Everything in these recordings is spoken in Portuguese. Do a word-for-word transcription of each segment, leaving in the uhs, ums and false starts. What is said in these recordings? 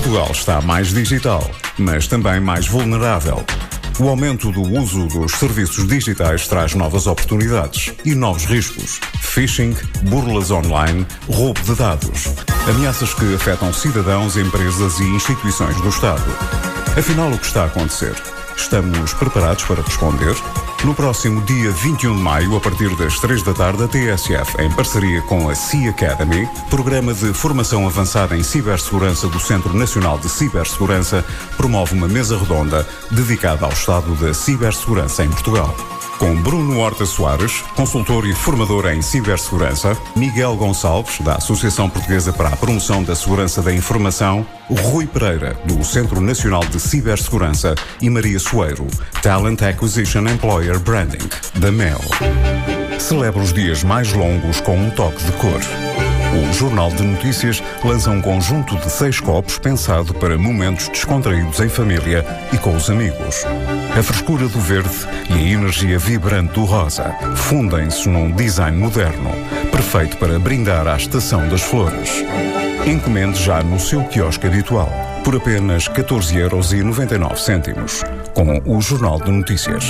Portugal está mais digital, mas também mais vulnerável. O aumento do uso dos serviços digitais traz novas oportunidades e novos riscos. Phishing, burlas online, roubo de dados. Ameaças que afetam cidadãos, empresas e instituições do Estado. Afinal, o que está a acontecer? Estamos preparados para responder? No próximo dia vinte e um de maio, a partir das três da tarde, a T S F, em parceria com a C Academy, Programa de Formação Avançada em Cibersegurança do Centro Nacional de Cibersegurança, promove uma mesa redonda dedicada ao estado da cibersegurança em Portugal. Com Bruno Horta Soares, consultor e formador em cibersegurança, Miguel Gonçalves, da Associação Portuguesa para a Promoção da Segurança da Informação, Rui Pereira, do Centro Nacional de Cibersegurança e Maria Soeiro, Talent Acquisition Employer Branding, da M E L. Celebra os dias mais longos com um toque de cor. O Jornal de Notícias lança um conjunto de seis copos pensado para momentos descontraídos em família e com os amigos. A frescura do verde e a energia vibrante do rosa fundem-se num design moderno, perfeito para brindar à estação das flores. Encomende já no seu quiosque habitual, por apenas catorze euros e noventa e nove cêntimos, com o Jornal de Notícias.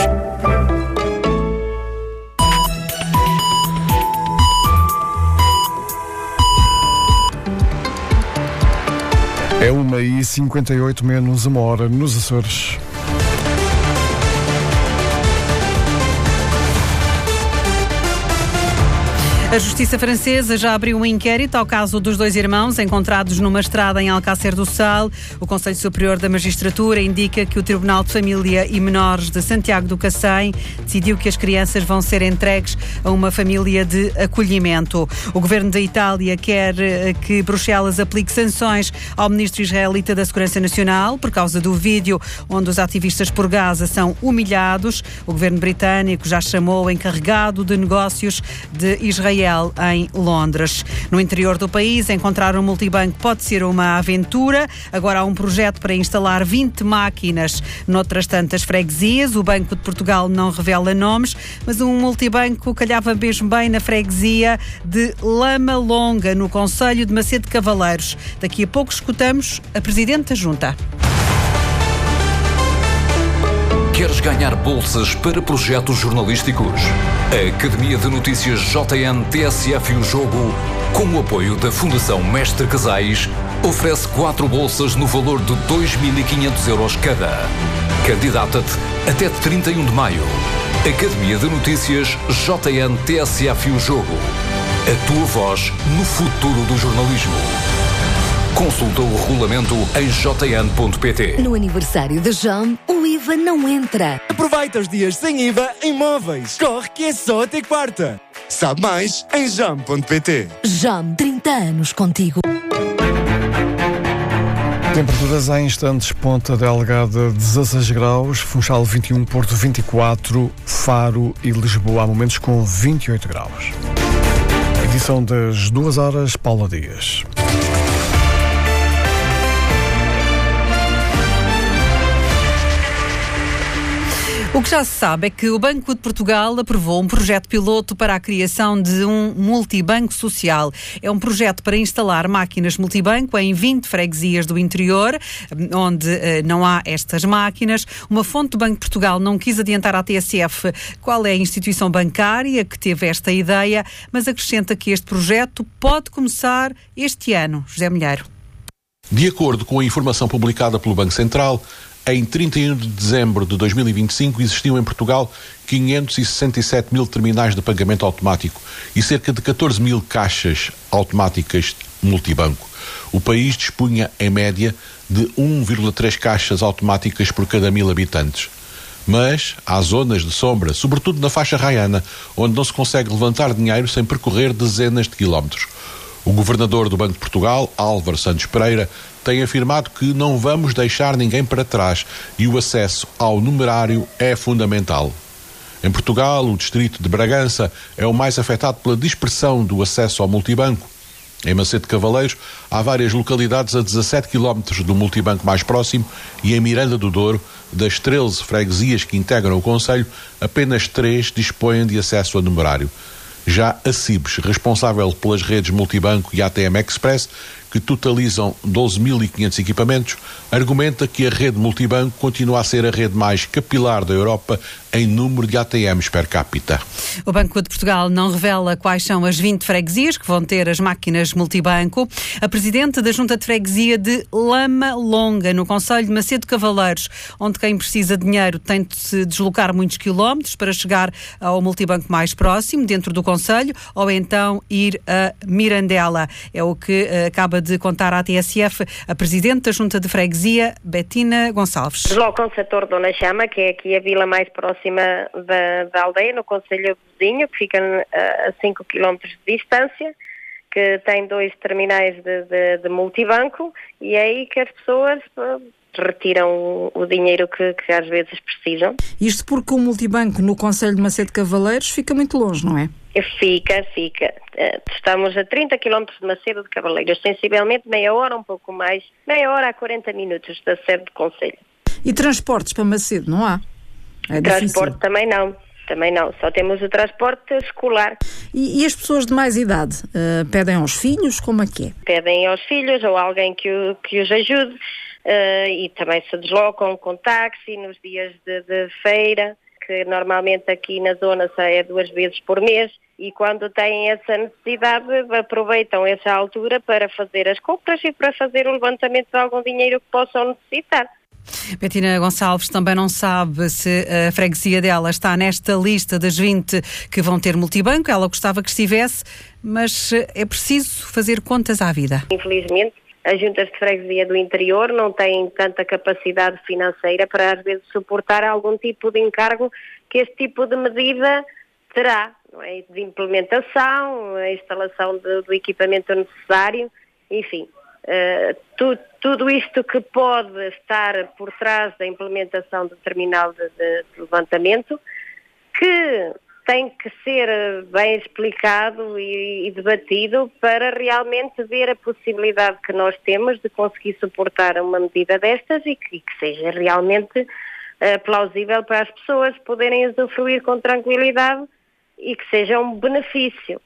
É uma e cinquenta e oito menos uma hora nos Açores. A Justiça Francesa já abriu um inquérito ao caso dos dois irmãos encontrados numa estrada em Alcácer do Sal. O Conselho Superior da Magistratura indica que o Tribunal de Família e Menores de Santiago do Cacém decidiu que as crianças vão ser entregues a uma família de acolhimento. O governo da Itália quer que Bruxelas aplique sanções ao ministro israelita da Segurança Nacional por causa do vídeo onde os ativistas por Gaza são humilhados. O governo britânico já chamou o encarregado de negócios de Israel em Londres. No interior do país, encontrar um multibanco pode ser uma aventura. Agora há um projeto para instalar vinte máquinas noutras tantas freguesias. O Banco de Portugal não revela nomes, mas um multibanco calhava mesmo bem na freguesia de Lama Longa, no concelho de Macedo de Cavaleiros. Daqui a pouco escutamos a Presidente da Junta. Queres ganhar bolsas para projetos jornalísticos? A Academia de Notícias J N T S F e o Jogo, com o apoio da Fundação Mestre Casais, oferece quatro bolsas no valor de dois mil e quinhentos euros cada. Candidata-te até trinta e um de maio. Academia de Notícias J N T S F e o Jogo. A tua voz no futuro do jornalismo. Consulta o regulamento em j n ponto p t. No aniversário da Jam, o I V A não entra. Aproveita os dias sem I V A em móveis. Corre que é só até quarta. Sabe mais em jam ponto p t. Jam, trinta anos contigo. Temperaturas em instantes: Ponta Delgada dezasseis graus, Funchal vinte e um, Porto vinte e quatro, Faro e Lisboa há momentos com vinte e oito graus. Edição das duas horas, Paula Dias. O que já se sabe é que o Banco de Portugal aprovou um projeto piloto para a criação de um multibanco social. É um projeto para instalar máquinas multibanco em vinte freguesias do interior, onde eh, não há estas máquinas. Uma fonte do Banco de Portugal não quis adiantar à T S F qual é a instituição bancária que teve esta ideia, mas acrescenta que este projeto pode começar este ano. José Milheiro. De acordo com a informação publicada pelo Banco Central, em trinta e um de dezembro de dois mil e vinte e cinco existiam em Portugal quinhentos e sessenta e sete mil terminais de pagamento automático e cerca de catorze mil caixas automáticas multibanco. O país dispunha, em média, de um vírgula três caixas automáticas por cada mil habitantes. Mas há zonas de sombra, sobretudo na faixa raiana, onde não se consegue levantar dinheiro sem percorrer dezenas de quilómetros. O governador do Banco de Portugal, Álvaro Santos Pereira, tem afirmado que não vamos deixar ninguém para trás e o acesso ao numerário é fundamental. Em Portugal, o distrito de Bragança é o mais afetado pela dispersão do acesso ao multibanco. Em Macedo de Cavaleiros, há várias localidades a dezassete quilómetros do multibanco mais próximo e em Miranda do Douro, das treze freguesias que integram o concelho, apenas três dispõem de acesso a numerário. Já a Cibes, responsável pelas redes multibanco e A T M Express, que totalizam doze mil e quinhentos equipamentos, argumenta que a rede multibanco continua a ser a rede mais capilar da Europa em número de A T Ms per capita. O Banco de Portugal não revela quais são as vinte freguesias que vão ter as máquinas multibanco. A Presidente da Junta de Freguesia de Lama Longa, no concelho de Macedo Cavaleiros, onde quem precisa de dinheiro tem de se deslocar muitos quilómetros para chegar ao multibanco mais próximo, dentro do concelho, ou então ir a Mirandela. É o que uh, acaba de contar à T S F a Presidente da Junta de Freguesia, Betina Gonçalves. Deslocam-se a Torre Dona Chama, que é aqui a vila mais próxima da, da aldeia, no concelho vizinho, que fica a cinco quilómetros de distância, que tem dois terminais de, de, de multibanco, e é aí que as pessoas uh, retiram o, o dinheiro que, que às vezes precisam. Isto porque o multibanco no concelho de Macedo Cavaleiros fica muito longe, não é? Fica, fica. Estamos a trinta quilómetros de Macedo de Cavaleiros, sensivelmente meia hora, um pouco mais, meia hora a quarenta minutos da sede do concelho. E transportes para Macedo, não há? É transporte difícil. Também não, também não. Só temos o transporte escolar. E, e as pessoas de mais idade? Uh, pedem aos filhos? Como é que é? Pedem aos filhos ou alguém que, o, que os ajude. Uh, e também se deslocam com táxi nos dias de, de feira, que normalmente aqui na zona é duas vezes por mês, e quando têm essa necessidade aproveitam essa altura para fazer as compras e para fazer o levantamento de algum dinheiro que possam necessitar. Betina Gonçalves também não sabe se a freguesia dela está nesta lista das vinte que vão ter multibanco. Ela gostava que estivesse, mas é preciso fazer contas à vida. Infelizmente, as juntas de freguesia do interior não têm tanta capacidade financeira para, às vezes, suportar algum tipo de encargo que este tipo de medida terá, não é? De implementação, a instalação de, do equipamento necessário, enfim. Uh, tu, tudo isto que pode estar por trás da implementação do terminal de, de, de levantamento, que tem que ser bem explicado e, e debatido para realmente ver a possibilidade que nós temos de conseguir suportar uma medida destas e que, que seja realmente uh, plausível para as pessoas poderem usufruir com tranquilidade e que seja um benefício.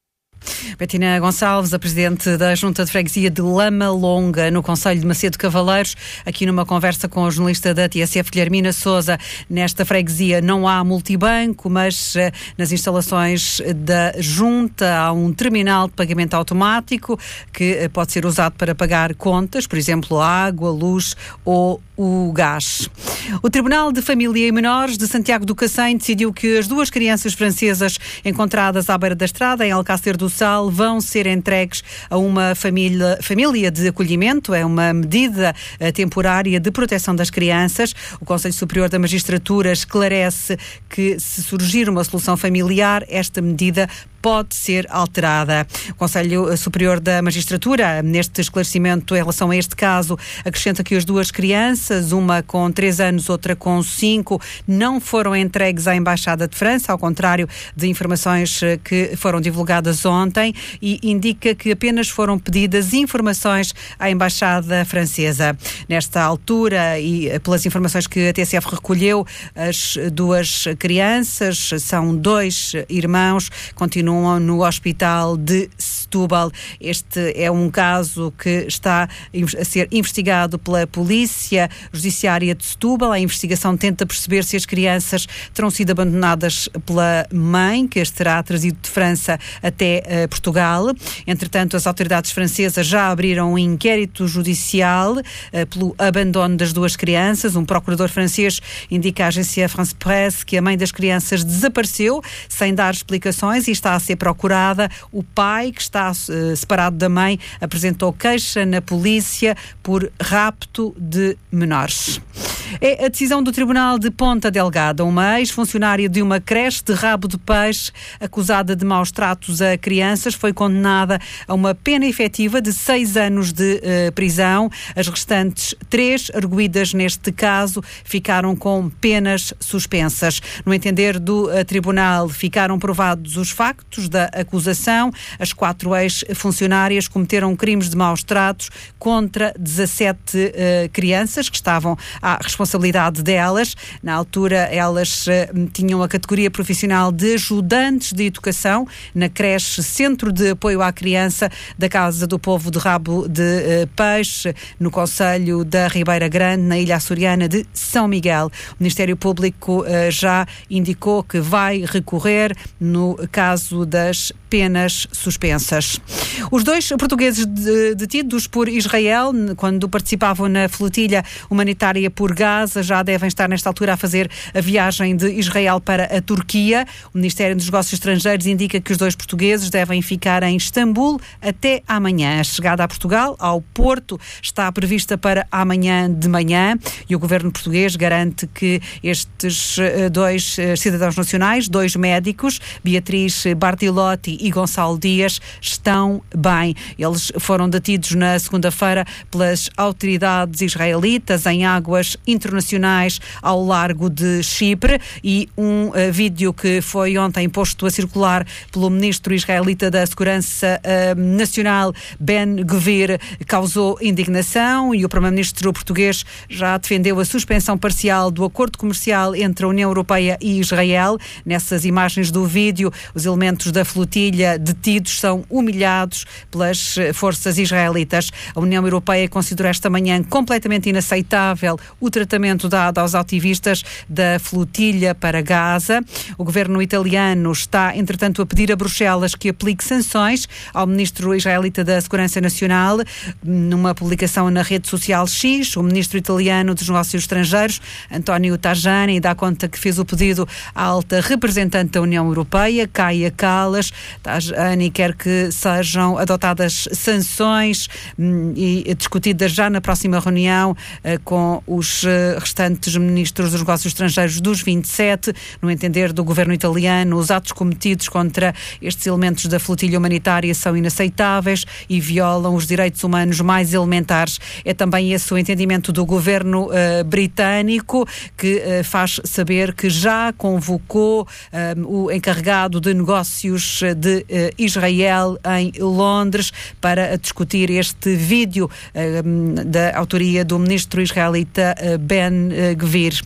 Betina Gonçalves, a Presidente da Junta de Freguesia de Lama Longa, no concelho de Macedo Cavaleiros, aqui numa conversa com o jornalista da T S F, Guilhermina Sousa. Nesta freguesia não há multibanco, mas uh, nas instalações da Junta há um terminal de pagamento automático que uh, pode ser usado para pagar contas, por exemplo, a água, a luz ou o gás. O Tribunal de Família e Menores de Santiago do Cacém decidiu que as duas crianças francesas encontradas à beira da estrada, em Alcácer do Sal, vão ser entregues a uma família, família de acolhimento. É uma medida temporária de proteção das crianças. O Conselho Superior da Magistratura esclarece que, se surgir uma solução familiar, esta medida pode ser alterada. O Conselho Superior da Magistratura, neste esclarecimento em relação a este caso, acrescenta que as duas crianças, uma com três anos, outra com cinco, não foram entregues à Embaixada de França, ao contrário de informações que foram divulgadas ontem, e indica que apenas foram pedidas informações à Embaixada Francesa. Nesta altura, e pelas informações que a T S F recolheu, as duas crianças são dois irmãos, continuam no Hospital de Setúbal. Este é um caso que está a ser investigado pela Polícia Judiciária de Setúbal. A investigação tenta perceber se as crianças terão sido abandonadas pela mãe, que as terá trazido de França até uh, Portugal. Entretanto, as autoridades francesas já abriram um inquérito judicial uh, pelo abandono das duas crianças. Um procurador francês indica à agência France Presse que a mãe das crianças desapareceu sem dar explicações e está a ser procurada. O pai, que está uh, separado da mãe, apresentou queixa na polícia por rapto de menores. É a decisão do Tribunal de Ponta Delgada. Uma ex-funcionária de uma creche de Rabo de Peixe, acusada de maus tratos a crianças, foi condenada a uma pena efetiva de seis anos de uh, prisão. As restantes três, arguidas neste caso, ficaram com penas suspensas. No entender do uh, Tribunal, ficaram provados os factos da acusação. As quatro ex-funcionárias cometeram crimes de maus tratos contra dezassete uh, crianças que estavam à responsabilidade responsabilidade delas. Na altura, elas uh, tinham a categoria profissional de ajudantes de educação na creche Centro de Apoio à Criança da Casa do Povo de Rabo de uh, Peixe, no concelho da Ribeira Grande, na Ilha Açoriana de São Miguel. O Ministério Público uh, já indicou que vai recorrer no caso das penas suspensas. Os dois portugueses detidos por Israel, quando participavam na flotilha humanitária por Gaza, já devem estar nesta altura a fazer a viagem de Israel para a Turquia. O Ministério dos Negócios Estrangeiros indica que os dois portugueses devem ficar em Istambul até amanhã. A chegada a Portugal, ao Porto, está prevista para amanhã de manhã e o governo português garante que estes dois cidadãos nacionais, dois médicos, Beatriz Bartilotti e Gonçalo Dias, estão bem. Eles foram detidos na segunda-feira pelas autoridades israelitas em águas internacionais ao largo de Chipre e um uh, vídeo que foi ontem posto a circular pelo ministro israelita da Segurança uh, Nacional, Ben Gvir, causou indignação e o primeiro-ministro português já defendeu a suspensão parcial do acordo comercial entre a União Europeia e Israel. Nessas imagens do vídeo, os elementos da flotilha detidos são humilhados pelas forças israelitas. A União Europeia considerou esta manhã completamente inaceitável o tratamento dado aos ativistas da flotilha para Gaza. O governo italiano está, entretanto, a pedir a Bruxelas que aplique sanções ao ministro israelita da Segurança Nacional. Numa publicação na rede social X, o ministro italiano dos Negócios Estrangeiros, António Tajani, dá conta que fez o pedido à alta representante da União Europeia, Kaja Kallas. Tajani quer que sejam adotadas sanções hum, e discutidas já na próxima reunião uh, com os uh, restantes ministros dos negócios estrangeiros dos vinte e sete. No entender do governo italiano, os atos cometidos contra estes elementos da flotilha humanitária são inaceitáveis e violam os direitos humanos mais elementares. É também esse o entendimento do governo uh, britânico, que uh, faz saber que já convocou uh, o encarregado de negócios de uh, Israel em Londres para discutir este vídeo uh, da autoria do ministro israelita uh, Ben uh, Gvir.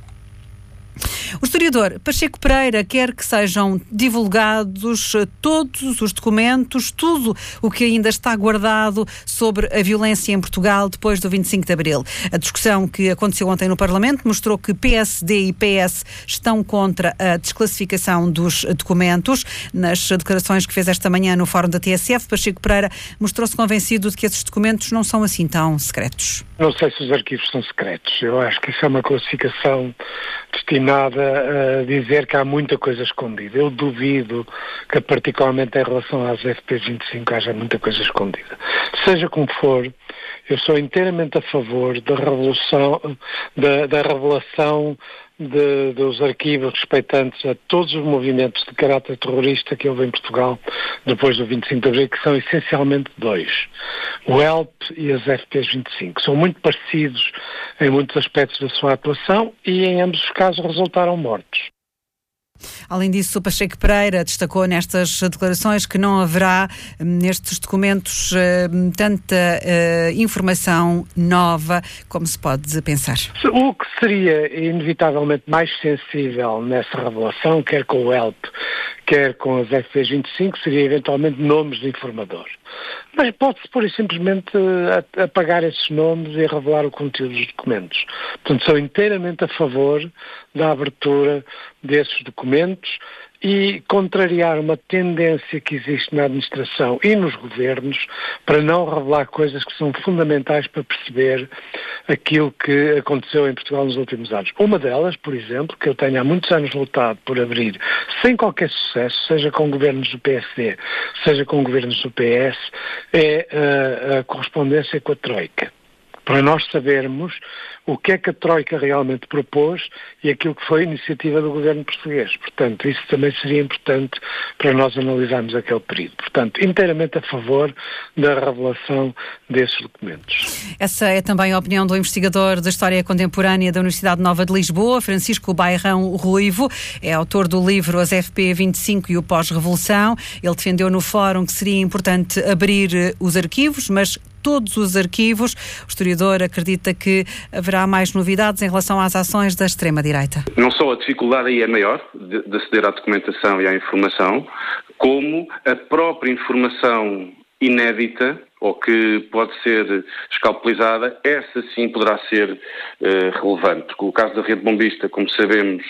O historiador Pacheco Pereira quer que sejam divulgados todos os documentos, tudo o que ainda está guardado sobre a violência em Portugal depois do vinte e cinco de Abril. A discussão que aconteceu ontem no Parlamento mostrou que P S D e P S estão contra a desclassificação dos documentos. Nas declarações que fez esta manhã no Fórum da T S F, Pacheco Pereira mostrou-se convencido de que esses documentos não são assim tão secretos. Não sei se os arquivos são secretos. Eu acho que isso é uma classificação destinada a dizer que há muita coisa escondida. Eu duvido que, particularmente em relação às F P vinte e cinco, haja muita coisa escondida. Seja como for, eu sou inteiramente a favor da revolução, da, da revelação de, dos arquivos respeitantes a todos os movimentos de caráter terrorista que houve em Portugal depois do vinte e cinco de Abril, que são essencialmente dois. O E L P e as F P vinte e cinco. São muito parecidos em muitos aspectos da sua atuação e em ambos os casos resultaram mortos. Além disso, o Pacheco Pereira destacou nestas declarações que não haverá nestes documentos tanta uh, informação nova como se pode pensar. O que seria inevitavelmente mais sensível nessa revelação, quer com o E L P, quer com as F P vinte e cinco, seria eventualmente nomes de informador. Mas pode-se pura e simplesmente apagar esses nomes e revelar o conteúdo dos documentos. Portanto, sou inteiramente a favor da abertura desses documentos e contrariar uma tendência que existe na administração e nos governos para não revelar coisas que são fundamentais para perceber aquilo que aconteceu em Portugal nos últimos anos. Uma delas, por exemplo, que eu tenho há muitos anos lutado por abrir, sem qualquer sucesso, seja com governos do P S D, seja com governos do P S, é a, a correspondência com a Troika. Para nós sabermos o que é que a Troika realmente propôs e aquilo que foi a iniciativa do governo português. Portanto, isso também seria importante para nós analisarmos aquele período. Portanto, inteiramente a favor da revelação desses documentos. Essa é também a opinião do investigador da História Contemporânea da Universidade Nova de Lisboa, Francisco Bairrão Ruivo. É autor do livro As F P vinte e cinco e o Pós-Revolução. Ele defendeu no fórum que seria importante abrir os arquivos, mas todos os arquivos. O historiador acredita que haverá mais novidades em relação às ações da extrema-direita. Não só a dificuldade aí é maior de, de aceder à documentação e à informação, como a própria informação inédita ou que pode ser escalpelizada, essa sim poderá ser uh, relevante. O caso da rede bombista, como sabemos,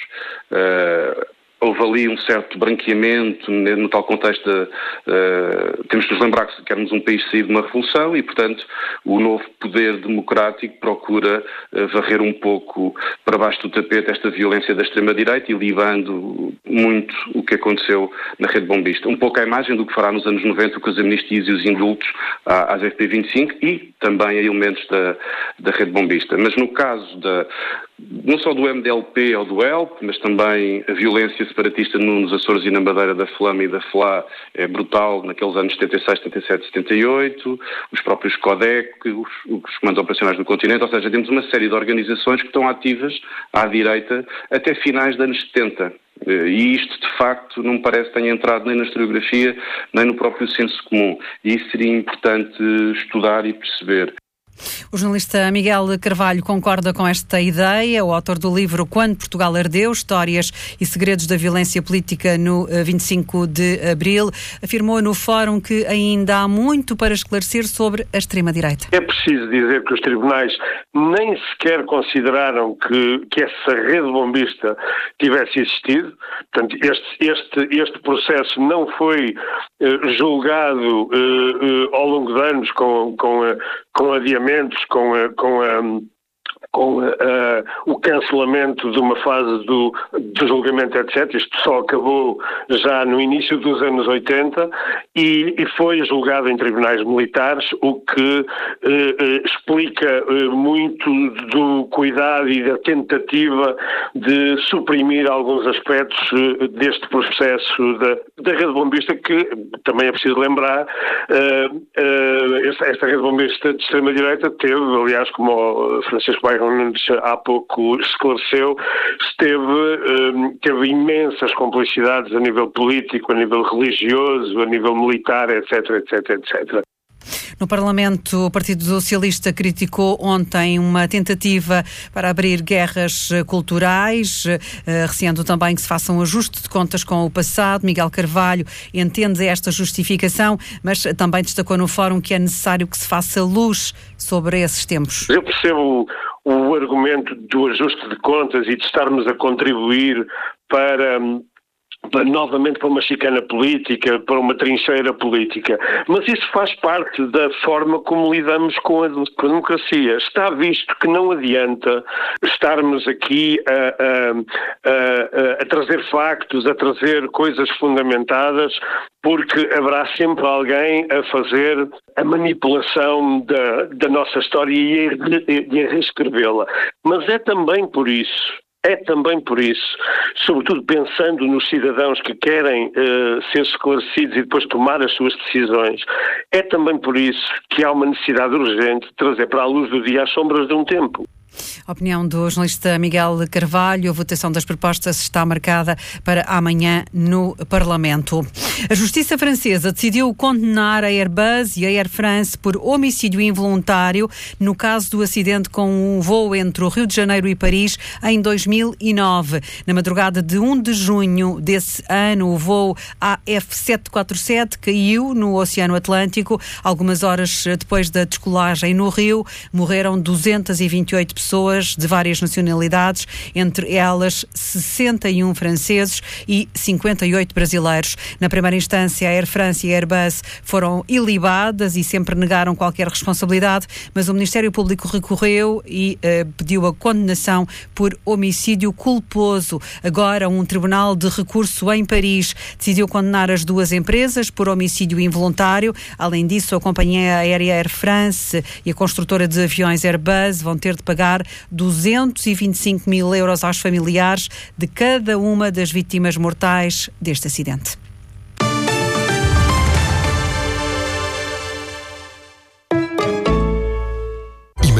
uh, houve ali um certo branqueamento no tal contexto. De, uh, temos de nos lembrar que queremos um país sair de uma revolução e, portanto, o novo poder democrático procura uh, varrer um pouco para baixo do tapete esta violência da extrema-direita e libando muito o que aconteceu na rede bombista. Um pouco a imagem do que fará nos anos noventa com as amnistias e os indultos às F P vinte e cinco e também a elementos da, da rede bombista. Mas no caso da não só do M D L P ou do E L P, mas também a violência separatista nos Açores e na Madeira da Flama e da F L A é brutal naqueles anos setenta e seis, setenta e sete, setenta e oito, os próprios CODEC, os, os comandos operacionais do continente, ou seja, temos uma série de organizações que estão ativas à direita até finais dos anos setenta. E isto, de facto, não me parece que tenha entrado nem na historiografia, nem no próprio senso comum. E isso seria importante estudar e perceber. O jornalista Miguel Carvalho concorda com esta ideia. O autor do livro Quando Portugal Ardeu, Histórias e Segredos da Violência Política no vinte e cinco de abril, afirmou no fórum que ainda há muito para esclarecer sobre a extrema-direita. É preciso dizer que os tribunais nem sequer consideraram que, que essa rede bombista tivesse existido. Portanto, este, este, este processo não foi uh, julgado uh, uh, ao longo de anos com, com, uh, com adiamentos, com a, com a, com a, a, o cancelamento de uma fase do, do julgamento, etcétera. Isto só acabou já no início dos anos oitenta e, e foi julgado em tribunais militares, o que eh, eh, explica eh, muito do cuidado e da tentativa de suprimir alguns aspectos eh, deste processo da, da rede bombista, que também é preciso lembrar, eh, eh, esta, esta rede bombista de extrema-direita teve, aliás, como o Francisco Bairro há pouco esclareceu, esteve, teve imensas complicidades a nível político, a nível religioso, a nível militar, etc, etc, etcétera. No Parlamento, o Partido Socialista criticou ontem uma tentativa para abrir guerras culturais, receando também que se faça um ajuste de contas com o passado. Miguel Carvalho entende esta justificação, mas também destacou no fórum que é necessário que se faça luz sobre esses tempos. Eu percebo o argumento do ajuste de contas e de estarmos a contribuir para... Para, novamente para uma chicana política, para uma trincheira política. Mas isso faz parte da forma como lidamos com a, com a democracia. Está visto que não adianta estarmos aqui a, a, a, a trazer factos, a trazer coisas fundamentadas, porque haverá sempre alguém a fazer a manipulação da, da nossa história e a, e a reescrevê-la. Mas é também por isso É também por isso, sobretudo pensando nos cidadãos que querem uh, ser esclarecidos e depois tomar as suas decisões, é também por isso que há uma necessidade urgente de trazer para a luz do dia as sombras de um tempo. A opinião do jornalista Miguel Carvalho. A votação das propostas está marcada para amanhã no Parlamento. A Justiça Francesa decidiu condenar a Airbus e a Air France por homicídio involuntário no caso do acidente com um voo entre o Rio de Janeiro e Paris em dois mil e nove. Na madrugada de primeiro de junho desse ano, o voo A F setecentos e quarenta e sete caiu no Oceano Atlântico. Algumas horas depois da descolagem no Rio, morreram duzentas e vinte e oito pessoas de várias nacionalidades, entre elas sessenta e um franceses e cinquenta e oito brasileiros. Na primeira instância, a Air France e a Airbus foram ilibadas e sempre negaram qualquer responsabilidade, mas o Ministério Público recorreu e uh, pediu a condenação por homicídio culposo. Agora, um tribunal de recurso em Paris decidiu condenar as duas empresas por homicídio involuntário. Além disso, a companhia aérea Air France e a construtora de aviões Airbus vão ter de pagar duzentos e vinte e cinco mil euros aos familiares de cada uma das vítimas mortais deste acidente.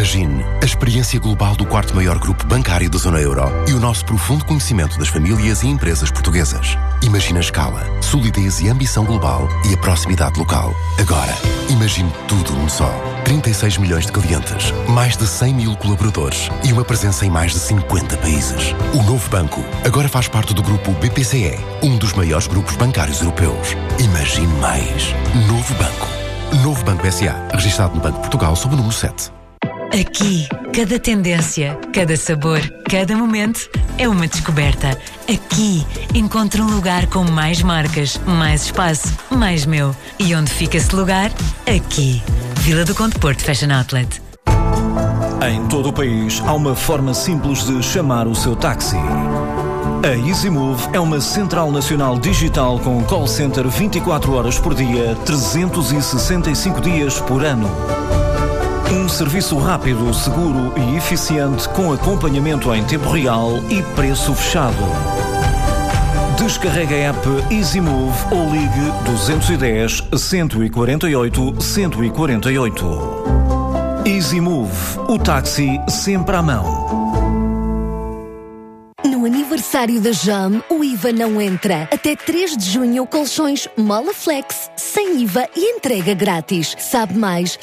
Imagine a experiência global do quarto maior grupo bancário da zona euro e o nosso profundo conhecimento das famílias e empresas portuguesas. Imagine a escala, solidez e ambição global e a proximidade local. Agora, imagine tudo num só. trinta e seis milhões de clientes, mais de cem mil colaboradores e uma presença em mais de cinquenta países. O novo banco agora faz parte do grupo B P C E, um dos maiores grupos bancários europeus. Imagine mais. Novo banco. Novo Banco S A, registado no Banco de Portugal sob o número sete. Aqui, cada tendência, cada sabor, cada momento é uma descoberta. Aqui, encontro um lugar com mais marcas, mais espaço, mais meu. E onde fica esse lugar? Aqui. Vila do Conde Porto Fashion Outlet. Em todo o país, há uma forma simples de chamar o seu táxi. A EasyMove é uma central nacional digital com call center vinte e quatro horas por dia, trezentos e sessenta e cinco dias por ano. Um serviço rápido, seguro e eficiente com acompanhamento em tempo real e preço fechado. Descarregue a app EasyMove ou ligue dois um zero, um quatro oito, um quatro oito. EasyMove, o táxi sempre à mão. No aniversário da Jam, o I V A não entra. Até três de junho, colchões Mola Flex, sem I V A e entrega grátis. Sabe mais